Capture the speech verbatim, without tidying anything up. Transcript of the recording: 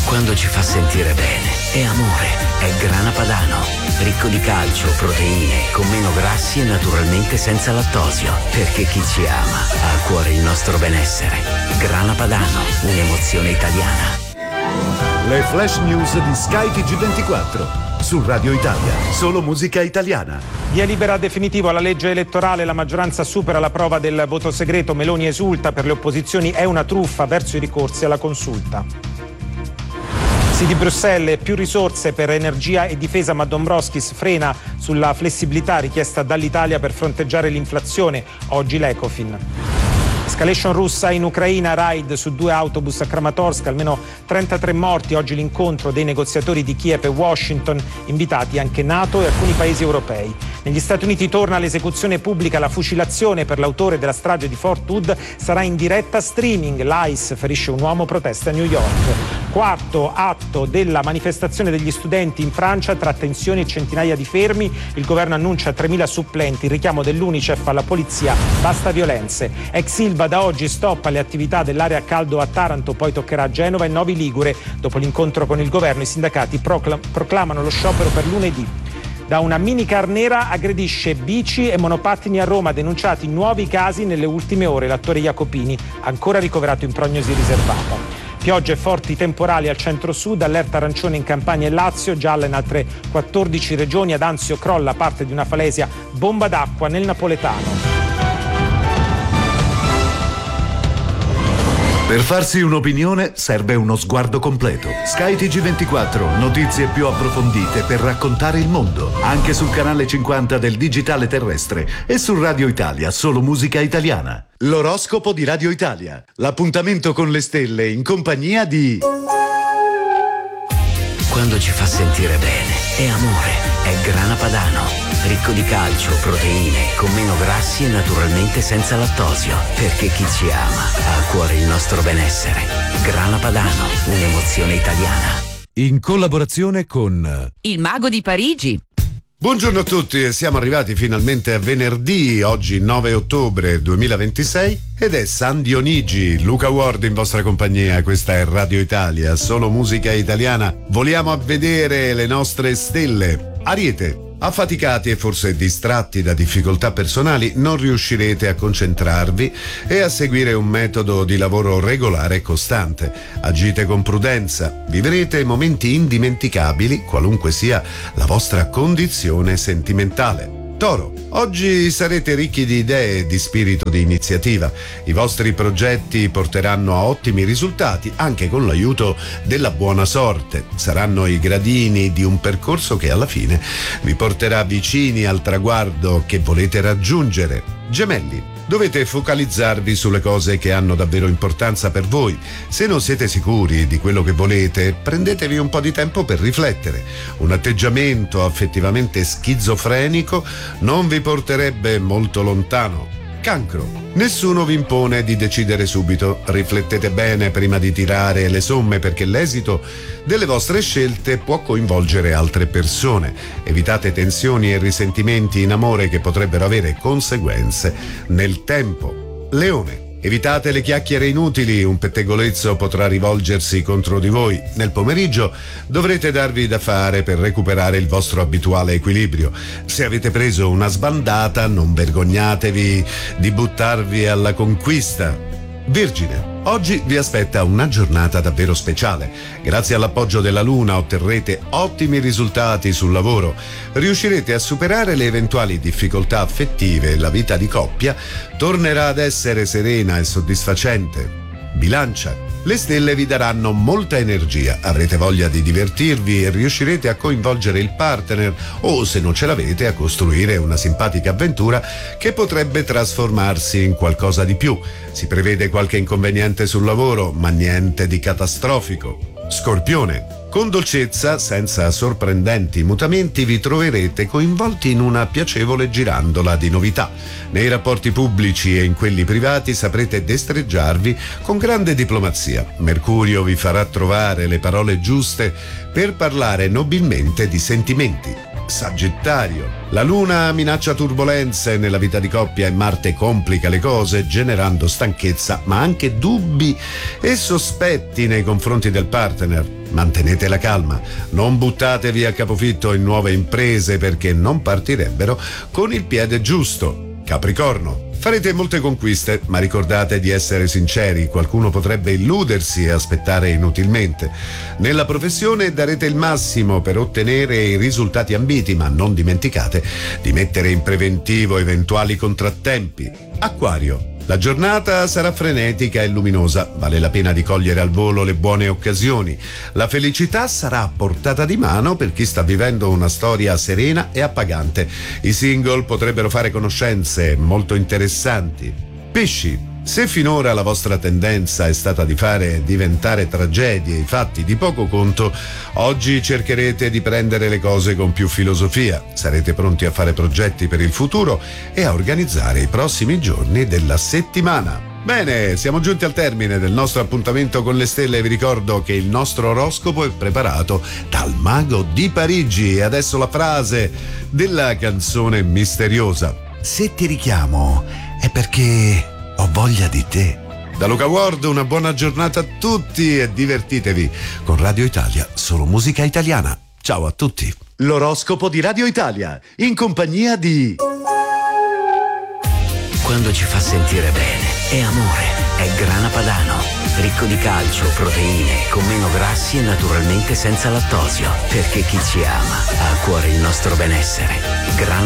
Quando ci fa sentire bene, è amore, è Grana Padano. Ricco di calcio, proteine, con meno grassi e naturalmente senza lattosio. Perché chi ci ama ha a cuore il nostro benessere. Grana Padano, un'emozione italiana. Le flash news di Sky T G ventiquattro. Su Radio Italia, solo musica italiana. Via libera definitivo alla legge elettorale, la maggioranza supera la prova del voto segreto, Meloni esulta, per le opposizioni è una truffa verso i ricorsi alla consulta. Sì, di Bruxelles, più risorse per energia e difesa, ma Dombrovskis frena sulla flessibilità richiesta dall'Italia per fronteggiare l'inflazione, oggi l'Ecofin. Escalation russa in Ucraina, raid su due autobus a Kramatorsk, almeno trentatré morti, oggi l'incontro dei negoziatori di Kiev e Washington, invitati anche NATO e alcuni paesi europei. Negli Stati Uniti torna l'esecuzione pubblica, la fucilazione per l'autore della strage di Fort Hood sarà in diretta streaming, l'ICE ferisce un uomo, protesta a New York. Quarto atto della manifestazione degli studenti in Francia, tra tensioni e centinaia di fermi, il governo annuncia tremila supplenti, il richiamo dell'Unicef alla polizia, basta violenze. Ex Ilva da oggi stop alle attività dell'area caldo a Taranto, poi toccherà a Genova e Novi Ligure. Dopo l'incontro con il governo i sindacati proclam- proclamano lo sciopero per lunedì. Da una minicar nera aggredisce bici e monopattini a Roma, denunciati nuovi casi nelle ultime ore, l'attore Jacopini ancora ricoverato in prognosi riservata. Piogge e forti temporali al centro-sud, allerta arancione in Campania e Lazio, gialla in altre quattordici regioni, ad Anzio crolla parte di una falesia, bomba d'acqua nel napoletano. Per farsi un'opinione serve uno sguardo completo. Sky T G ventiquattro, notizie più approfondite per raccontare il mondo. Anche sul canale cinquanta del digitale terrestre e su Radio Italia, solo musica italiana. L'oroscopo di Radio Italia. L'appuntamento con le stelle in compagnia di... Quando ci fa sentire bene, è amore, è Grana Padano. Ricco di calcio, proteine, con meno grassi e naturalmente senza lattosio. Perché chi ci ama ha a cuore il nostro benessere. Grana Padano, un'emozione italiana. In collaborazione con... Il Mago di Parigi. Buongiorno a tutti e siamo arrivati finalmente a venerdì, oggi nove ottobre duemilaventisei ed è San Dionigi. Luca Ward in vostra compagnia, questa è Radio Italia, solo musica italiana. Voliamo a vedere le nostre stelle. Ariete. Affaticati e forse distratti da difficoltà personali, non riuscirete a concentrarvi e a seguire un metodo di lavoro regolare e costante. Agite con prudenza, vivrete momenti indimenticabili, qualunque sia la vostra condizione sentimentale. Toro, oggi sarete ricchi di idee e di spirito di iniziativa. I vostri progetti porteranno a ottimi risultati anche con l'aiuto della buona sorte. Saranno i gradini di un percorso che alla fine vi porterà vicini al traguardo che volete raggiungere. Gemelli, dovete focalizzarvi sulle cose che hanno davvero importanza per voi. Se non siete sicuri di quello che volete, prendetevi un po' di tempo per riflettere. Un atteggiamento affettivamente schizofrenico non vi porterebbe molto lontano. Cancro, nessuno vi impone di decidere subito. Riflettete bene prima di tirare le somme, perché l'esito delle vostre scelte può coinvolgere altre persone. Evitate tensioni e risentimenti in amore che potrebbero avere conseguenze nel tempo. Leone, evitate le chiacchiere inutili, un pettegolezzo potrà rivolgersi contro di voi. Nel pomeriggio dovrete darvi da fare per recuperare il vostro abituale equilibrio. Se avete preso una sbandata, non vergognatevi di buttarvi alla conquista. Vergine, oggi vi aspetta una giornata davvero speciale. Grazie all'appoggio della Luna otterrete ottimi risultati sul lavoro. Riuscirete a superare le eventuali difficoltà affettive e la vita di coppia tornerà ad essere serena e soddisfacente. Bilancia, le stelle vi daranno molta energia, avrete voglia di divertirvi e riuscirete a coinvolgere il partner o, se non ce l'avete, a costruire una simpatica avventura che potrebbe trasformarsi in qualcosa di più. Si prevede qualche inconveniente sul lavoro, ma niente di catastrofico. Scorpione, con dolcezza, senza sorprendenti mutamenti, vi troverete coinvolti in una piacevole girandola di novità. Nei rapporti pubblici e in quelli privati saprete destreggiarvi con grande diplomazia. Mercurio vi farà trovare le parole giuste per parlare nobilmente di sentimenti. Sagittario. La Luna minaccia turbolenze nella vita di coppia e Marte complica le cose generando stanchezza ma anche dubbi e sospetti nei confronti del partner. Mantenete la calma, non buttatevi a capofitto in nuove imprese perché non partirebbero con il piede giusto. Capricorno. Farete molte conquiste, ma ricordate di essere sinceri, qualcuno potrebbe illudersi e aspettare inutilmente. Nella professione darete il massimo per ottenere i risultati ambiti, ma non dimenticate di mettere in preventivo eventuali contrattempi. Acquario. La giornata sarà frenetica e luminosa, vale la pena di cogliere al volo le buone occasioni. La felicità sarà a portata di mano per chi sta vivendo una storia serena e appagante. I single potrebbero fare conoscenze molto interessanti. Pesci. Se finora la vostra tendenza è stata di fare diventare tragedie i fatti di poco conto, oggi cercherete di prendere le cose con più filosofia. Sarete pronti a fare progetti per il futuro e a organizzare i prossimi giorni della settimana. Bene, siamo giunti al termine del nostro appuntamento con le stelle. Vi ricordo che il nostro oroscopo è preparato dal mago di Parigi. E adesso la frase della canzone misteriosa. Se ti richiamo è perché ho voglia di te. Da Luca Ward una buona giornata a tutti e divertitevi con Radio Italia, solo musica italiana. Ciao a tutti. L'oroscopo di Radio Italia, in compagnia di... Quando ci fa sentire bene, è amore, è grana padano, ricco di calcio, proteine, con meno grassi e naturalmente senza lattosio, perché chi ci ama ha a cuore il nostro benessere. Grana